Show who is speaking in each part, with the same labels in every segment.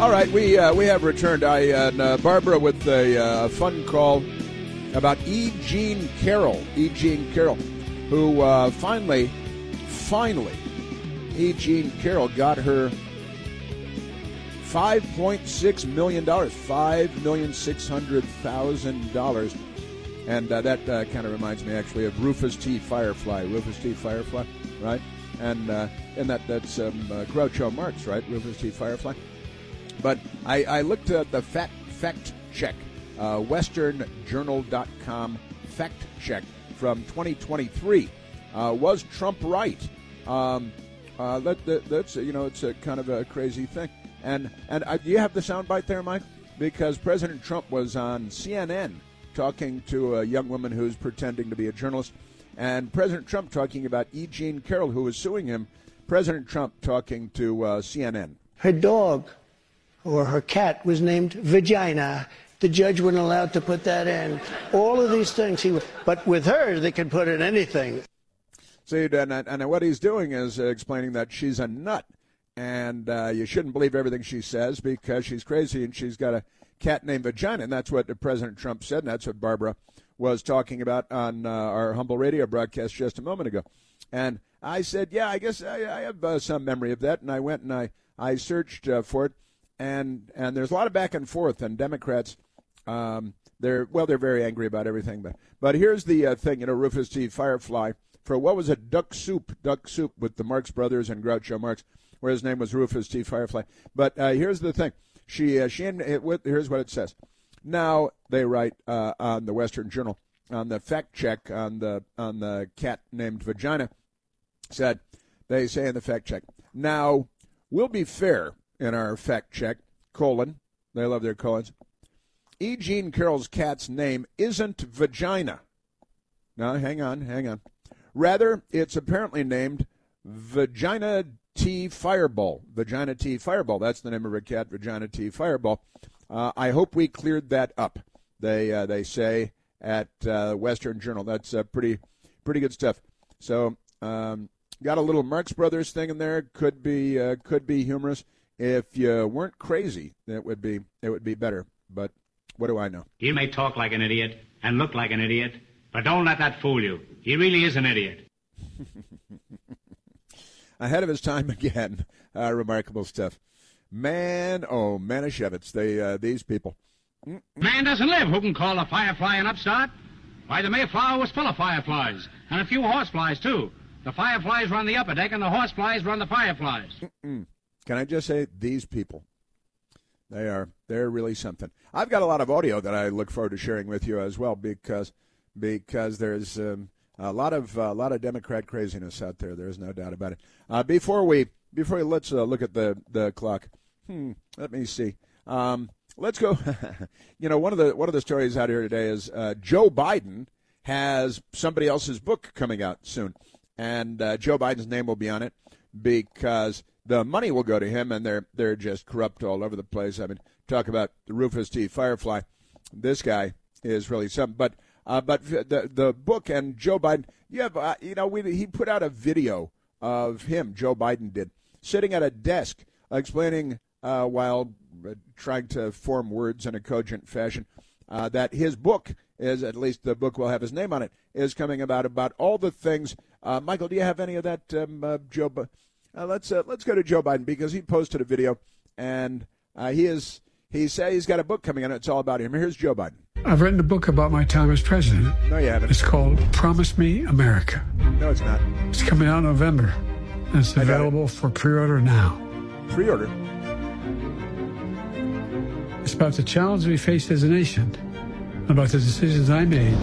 Speaker 1: All right, we have returned. I and Barbara with a fun call about E. Jean Carroll. E. Jean Carroll, who finally, E. Jean Carroll got her $5.6 million, $5,600,000. And that kind of reminds me, actually, of Rufus T. Firefly. Rufus T. Firefly, right? And that's Groucho Marx, right? Rufus T. Firefly. But I looked at the fact check, westernjournal.com fact check from 2023. Was Trump right? That's it's a kind of a crazy thing. And do you have the soundbite there, Mike? Because President Trump was on CNN talking to a young woman who's pretending to be a journalist, and President Trump talking about E. Jean Carroll, who was suing him. President Trump talking to CNN.
Speaker 2: Her dog or her cat was named Vagina. The judge wasn't allowed to put that in. All of these things. But with her, they can put in anything.
Speaker 1: See, and what he's doing is explaining that she's a nut, and you shouldn't believe everything she says because she's crazy and she's got a cat named Vagina. And that's what President Trump said, and that's what Barbara was talking about on our humble radio broadcast just a moment ago. And I said, yeah, I guess I have some memory of that. And I went and I searched for it. And there's a lot of back and forth. And Democrats, they're very angry about everything. But here's the thing, Rufus T. Firefly, for what was it, Duck Soup with the Marx Brothers and Groucho Marx, where his name was Rufus T. Firefly. But here's the thing. Here's what it says. Now, they write on the Western Journal, on the fact check on the cat named Vagina, they say in the fact check, now, we'll be fair in our fact check, they love their colons, E. Jean Carroll's cat's name isn't Vagina. Now, hang on. Rather, it's apparently named Vagina T. Fireball. Vagina T. Fireball. That's the name of her cat, Vagina T. Fireball. I hope we cleared that up. They say at Western Journal. That's pretty good stuff. So got a little Marx Brothers thing in there. Could be humorous. If you weren't crazy, it would be better. But what do I know?
Speaker 3: You may talk like an idiot and look like an idiot, but don't let that fool you. He really is an idiot.
Speaker 1: Ahead of his time again. Remarkable stuff. Man, oh, Manischewitz, these people.
Speaker 3: Man doesn't live who can call a firefly an upstart. Why, the Mayflower was full of fireflies, and a few horseflies, too. The fireflies run the upper deck, and the horseflies run the fireflies.
Speaker 1: Can I just say, these people, they're really something. I've got a lot of audio that I look forward to sharing with you as well, because there's a lot of Democrat craziness out there. There's no doubt about it. Before we let's look at the clock. Let me see. Let's go. One of the stories out here today is Joe Biden has somebody else's book coming out soon, and Joe Biden's name will be on it because the money will go to him, and they're just corrupt all over the place. I mean, talk about the Rufus T. Firefly. This guy is really something. But the book and Joe Biden, you have he put out a video of him, Joe Biden did, sitting at a desk explaining while trying to form words in a cogent fashion that his book is, at least the book will have his name on it, is coming about all the things. Michael, do you have any of that, Joe? Let's go to Joe Biden because he posted a video and he said he's got a book coming out. It's all about him. Here's Joe Biden.
Speaker 4: I've written a book about my time as president.
Speaker 1: No, you haven't.
Speaker 4: It's called Promise Me America.
Speaker 1: No, it's not.
Speaker 4: It's coming out in November. And it's available for pre-order now.
Speaker 1: Pre-order?
Speaker 4: It's about the challenge we face as a nation, about the decisions I made,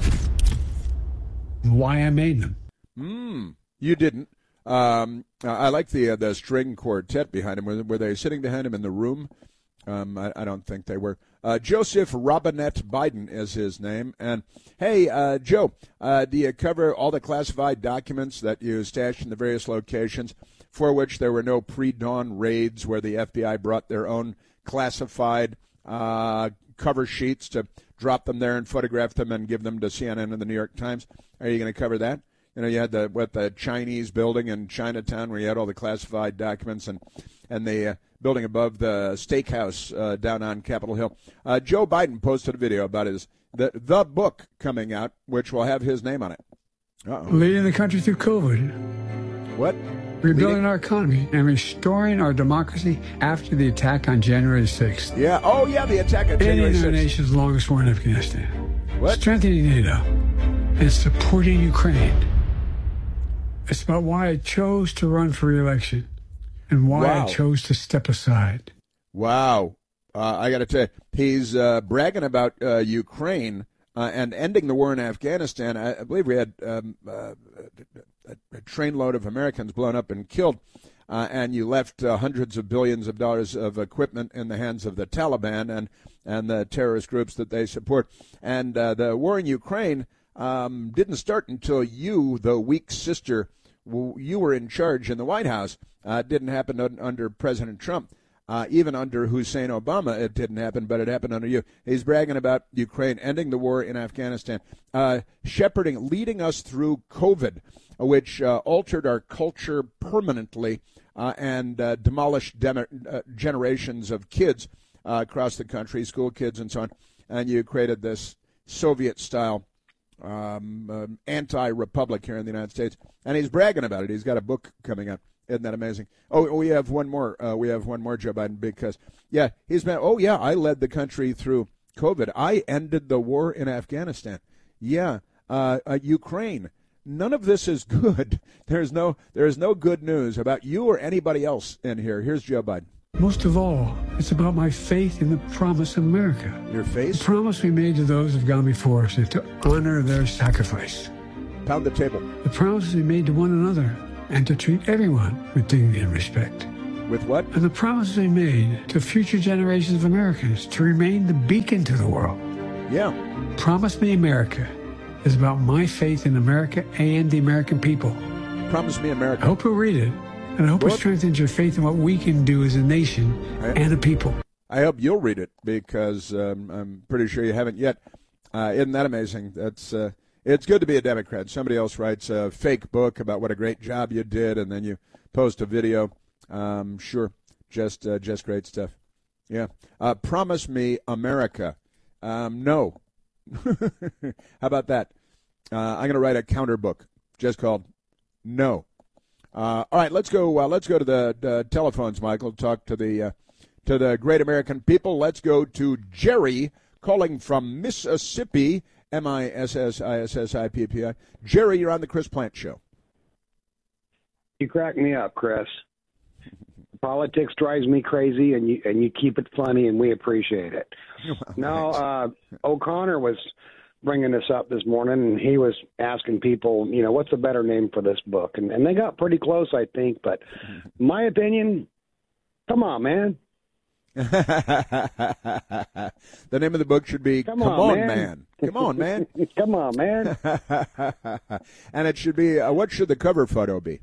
Speaker 4: and why I made them.
Speaker 1: You didn't. I like the string quartet behind him. Were they sitting behind him in the room? I don't think they were. Joseph Robinette Biden is his name. And, hey, Joe, do you cover all the classified documents that you stashed in the various locations for which there were no pre-dawn raids where the FBI brought their own classified cover sheets to drop them there and photograph them and give them to CNN and the New York Times? Are you going to cover that? You had the Chinese building in Chinatown where you had all the classified documents and the building above the steakhouse down on Capitol Hill. Joe Biden posted a video about the book coming out, which will have his name on it.
Speaker 4: Leading the country through COVID.
Speaker 1: What?
Speaker 4: Rebuilding our economy and restoring our democracy after the attack on January 6th.
Speaker 1: Yeah. Oh, yeah, the attack on January 6th.
Speaker 4: Ending the nation's longest war in Afghanistan.
Speaker 1: What?
Speaker 4: Strengthening NATO and supporting Ukraine. It's about why I chose to run for re-election and why I chose to step aside.
Speaker 1: Wow. I got to tell you, he's bragging about Ukraine and ending the war in Afghanistan. I believe we had a trainload of Americans blown up and killed, and you left hundreds of billions of dollars of equipment in the hands of the Taliban and the terrorist groups that they support. And the war in Ukraine didn't start until you, the weak sister, you were in charge in the White House. It didn't happen under President Trump. Even under Hussein Obama, it didn't happen, but it happened under you. He's bragging about Ukraine, ending the war in Afghanistan, leading us through COVID, which altered our culture permanently and demolished generations of kids across the country, school kids and so on. And you created this Soviet-style anti-republic here in the United States. And he's bragging about it. He's got a book coming out. Isn't that amazing? Oh, we have one more. We have one more, Joe Biden, because, he's been, I led the country through COVID. I ended the war in Afghanistan. Ukraine. None of this is good. There is no good news about you or anybody else in here. Here's Joe Biden.
Speaker 4: Most of all, it's about my faith in the promise of America.
Speaker 1: Your faith?
Speaker 4: The promise we made to those who've gone before us to honor their sacrifice.
Speaker 1: Pound the table.
Speaker 4: The promises we made to one another and to treat everyone with dignity and respect.
Speaker 1: With what?
Speaker 4: And the promises we made to future generations of Americans to remain the beacon to the world.
Speaker 1: Yeah.
Speaker 4: Promise Me America is about my faith in America and the American people.
Speaker 1: Promise Me America.
Speaker 4: I hope you'll read it, and I hope it strengthens your faith in what we can do as a nation and a people.
Speaker 1: I hope you'll read it, because I'm pretty sure you haven't yet. Isn't that amazing? That's it's good to be a Democrat. Somebody else writes a fake book about what a great job you did, and then you post a video. Sure, just great stuff. Yeah. Promise Me America. No. How about that? I'm going to write a counter book just called No. All right, let's go to the telephones, Michael. Talk to the great American people. Let's go to Jerry calling from Mississippi. Mississippi. Jerry, you're on the Chris Plante Show.
Speaker 5: You crack me up, Chris. Politics drives me crazy, and you keep it funny, and we appreciate it.
Speaker 1: Well,
Speaker 5: now, O'Connor was bringing this up this morning, and he was asking people, what's a better name for this book? And they got pretty close, I think. But my opinion, come on, man.
Speaker 1: The name of the book should be Come On, Man. Come on, man.
Speaker 5: Come on, man.
Speaker 1: And it should be, what should the cover photo be?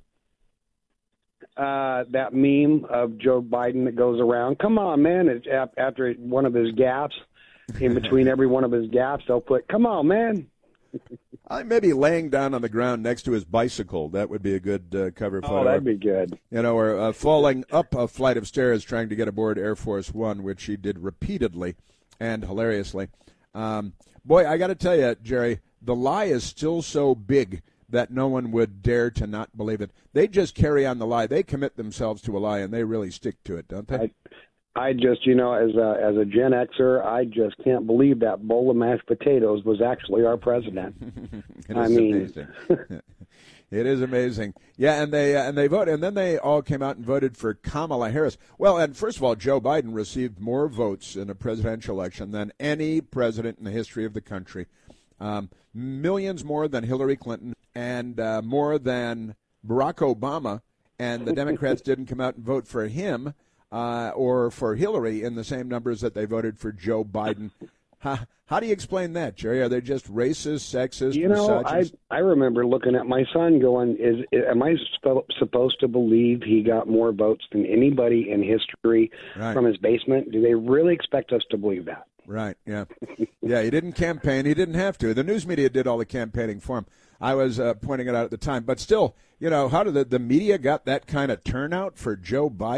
Speaker 5: That meme of Joe Biden that goes around. Come on, man. It's after one of his gaffes, in between every one of his gaffes, they'll put, come on, man.
Speaker 1: Maybe laying down on the ground next to his bicycle. That would be a good cover photo.
Speaker 5: Oh, that'd be good.
Speaker 1: Or falling up a flight of stairs trying to get aboard Air Force One, which he did repeatedly and hilariously. Boy, I got to tell you, Jerry, the lie is still so big that no one would dare to not believe it. They just carry on the lie. They commit themselves to a lie, and they really stick to it, don't they?
Speaker 5: I just, as a Gen Xer, I just can't believe that bowl of mashed potatoes was actually our president.
Speaker 1: Amazing. It is amazing. Yeah, and they voted, and then they all came out and voted for Kamala Harris. Well, and first of all, Joe Biden received more votes in a presidential election than any president in the history of the country. Millions more than Hillary Clinton and more than Barack Obama, and the Democrats didn't come out and vote for him or for Hillary in the same numbers that they voted for Joe Biden. How do you explain that, Jerry? Are they just racist, sexist, misogynist?
Speaker 5: I remember looking at my son going, am I supposed to believe he got more votes than anybody in history from his basement? Do they really expect us to believe that?
Speaker 1: Right, yeah. Yeah, he didn't campaign. He didn't have to. The news media did all the campaigning for him. I was pointing it out at the time. But still, how did the media got that kind of turnout for Joe Biden?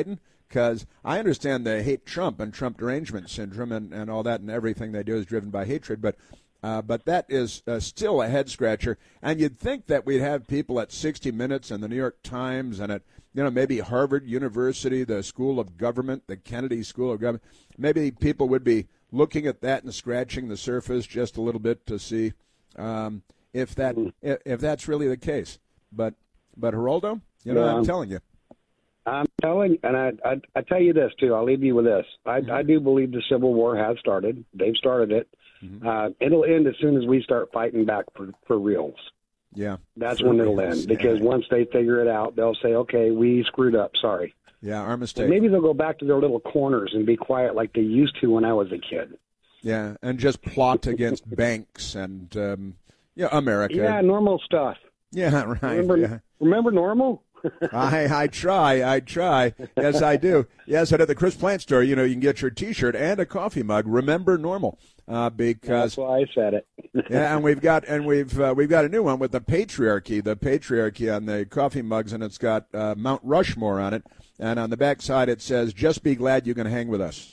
Speaker 1: because I understand they hate Trump and Trump derangement syndrome and all that, and everything they do is driven by hatred. But that is still a head scratcher. And you'd think that we'd have people at 60 Minutes and the New York Times and at maybe Harvard University, the School of Government, the Kennedy School of Government. Maybe people would be looking at that and scratching the surface just a little bit to see if that's really the case. But Geraldo, I'm telling you.
Speaker 5: I'm telling, and I tell you this too. I'll leave you with this. I do believe the Civil War has started. They've started it. It'll end as soon as we start fighting back for reals.
Speaker 1: Yeah,
Speaker 5: that's when it'll end. Because once they figure it out, they'll say, "Okay, we screwed up. Sorry."
Speaker 1: Yeah, our mistake.
Speaker 5: And maybe they'll go back to their little corners and be quiet like they used to when I was a kid.
Speaker 1: Yeah, and just plot against banks and America.
Speaker 5: Yeah, normal stuff.
Speaker 1: Yeah, right.
Speaker 5: Remember normal?
Speaker 1: I try. Yes, I do. Yes, and at the Chris Plant store, you can get your T-shirt and a coffee mug. Remember normal, because
Speaker 5: that's why I said it.
Speaker 1: Yeah, and we've got a new one with the patriarchy on the coffee mugs, and it's got Mount Rushmore on it, and on the back side it says, "Just be glad you can hang with us."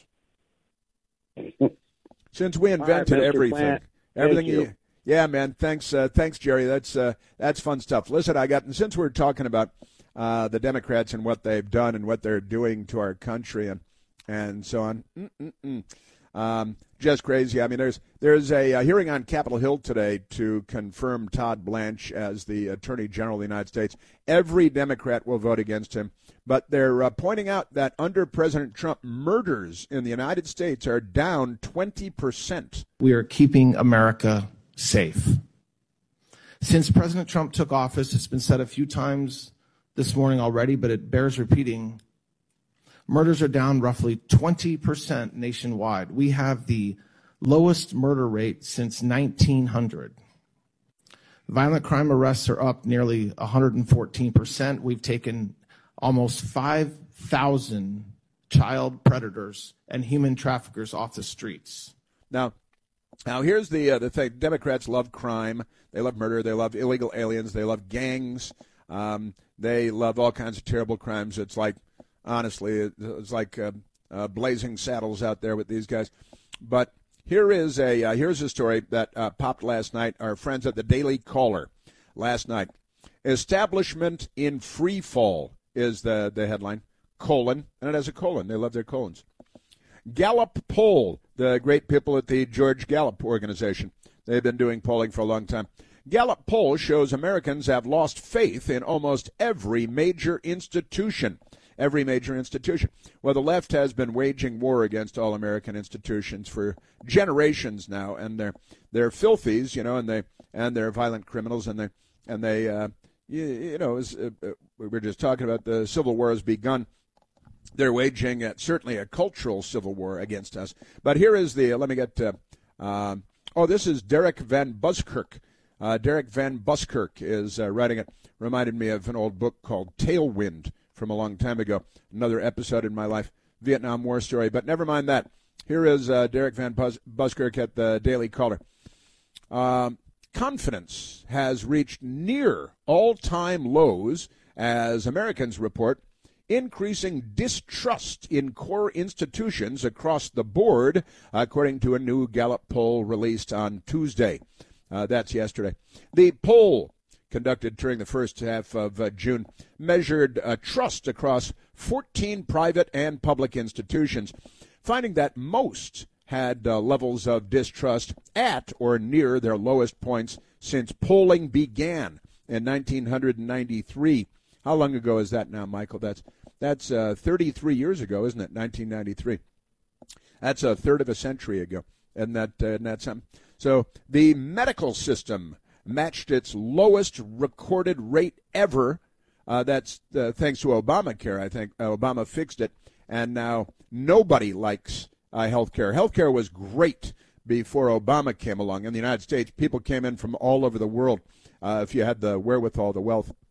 Speaker 1: Since we invented everything, yeah, man. Thanks, Jerry. That's fun stuff. Listen, since we're talking about the Democrats and what they've done and what they're doing to our country and so on, just crazy. I mean, there's a hearing on Capitol Hill today to confirm Todd Blanche as the Attorney General of the United States. Every Democrat will vote against him, but they're pointing out that under President Trump, murders in the United States are down 20%.
Speaker 6: We are keeping America safe. Since President Trump took office, it's been said a few times this morning already, but it bears repeating, murders are down roughly 20% nationwide. We have the lowest murder rate since 1900. Violent crime arrests are up nearly 114%. We've taken almost 5,000 child predators and human traffickers off the streets.
Speaker 1: Now here's the thing. Democrats love crime. They love murder. They love illegal aliens. They love gangs. They love all kinds of terrible crimes. It's like, honestly, it's like blazing saddles out there with these guys. But here's a story that popped last night. Our friends at the Daily Caller last night. Establishment in free fall is the headline. Colon, and it has a colon. They love their colons. Gallup poll, the great people at the George Gallup organization. They've been doing polling for a long time. Gallup poll shows Americans have lost faith in almost every major institution. Every major institution. Well, the left has been waging war against all American institutions for generations now, and they're filthies, and they're violent criminals, and they we were just talking about the Civil War has begun. They're waging certainly a cultural civil war against us. But here is this is Derek Van Buskirk. Derek Van Buskirk is writing it. Reminded me of an old book called Tailwind from a long time ago. Another episode in my life, Vietnam War story. But never mind that. Here is Derek Van Buskirk at the Daily Caller. Confidence has reached near all-time lows as Americans report increasing distrust in core institutions across the board, according to a new Gallup poll released on Tuesday. That's yesterday. The poll, conducted during the first half of June, measured trust across 14 private and public institutions, finding that most had levels of distrust at or near their lowest points since polling began in 1993. How long ago is that now, Michael? That's 33 years ago, isn't it? 1993. That's a third of a century ago, and that's something. So the medical system matched its lowest recorded rate ever. That's thanks to Obamacare. I think Obama fixed it, and now nobody likes health care. Health care was great before Obama came along. In the United States, people came in from all over the world if you had the wherewithal, the wealth.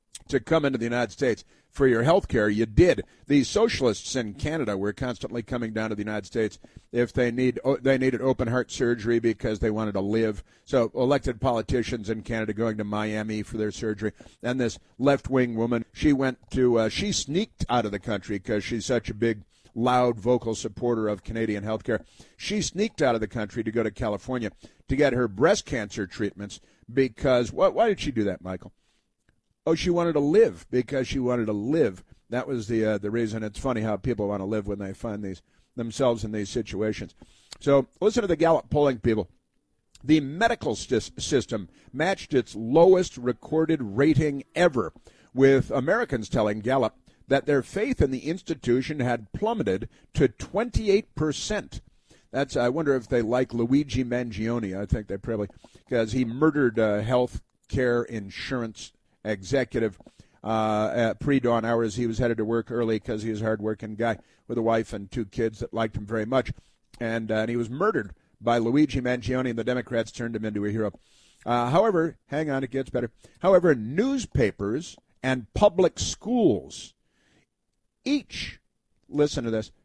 Speaker 1: to come into the United States for your health care, you did. The socialists in Canada were constantly coming down to the United States if they needed open heart surgery because they wanted to live. So elected politicians in Canada going to Miami for their surgery. And this left-wing woman, she sneaked out of the country because she's such a big, loud, vocal supporter of Canadian health care. She sneaked out of the country to go to California to get her breast cancer treatments because, why did she do that, Michael? Oh, she wanted to live because she wanted to live. That was the reason. It's funny how people want to live when they find themselves in these situations. So listen to the Gallup polling, people. The medical system matched its lowest recorded rating ever, with Americans telling Gallup that their faith in the institution had plummeted to 28%. I wonder if they like Luigi Mangione. I think they probably, because he murdered health care insurance executive at pre-dawn hours. He was headed to work early because he was a hard-working guy with a wife and 2 kids that liked him very much. And he was murdered by Luigi Mangione, and the Democrats turned him into a hero. However, hang on, it gets better. However, newspapers and public schools each, listen to this,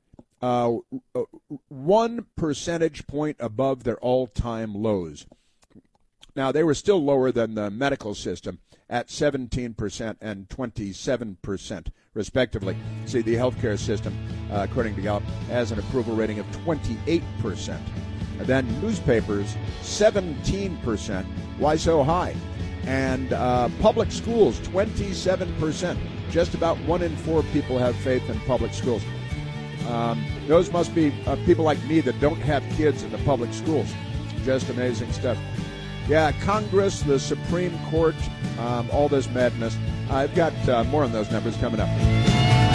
Speaker 1: 1 percentage point above their all-time lows. Now, they were still lower than the medical system at 17% and 27%, respectively. See, the healthcare system, according to Gallup, has an approval rating of 28%. And then newspapers, 17%. Why so high? And public schools, 27%. Just about 1 in 4 people have faith in public schools. Those must be people like me that don't have kids in the public schools. Just amazing stuff. Yeah, Congress, the Supreme Court, all this madness. I've got more on those numbers coming up.